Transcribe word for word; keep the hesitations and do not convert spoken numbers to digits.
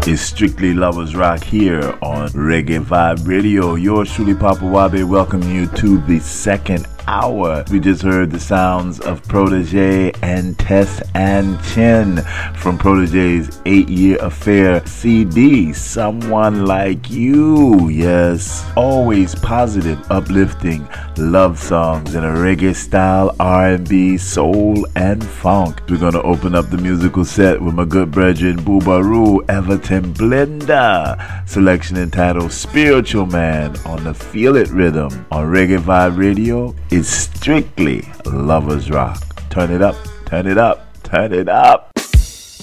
It's Strictly Lovers Rock here on Reggae Vibe Radio. Yours truly, Papa Wabe, welcoming you to the second hour. We just heard the sounds of Protege and Tess and Chin from Protege's eight-year affair C D, Someone Like You. Yes, always positive, uplifting love songs in a reggae style, R and B, soul, and funk. We're going to open up the musical set with my good brethren Boobaroo, Everton Blender, selection entitled Spiritual Man on the Feel It Rhythm on Reggae Vibe Radio. It's Strictly Lovers Rock. Turn it up, turn it up, turn it up.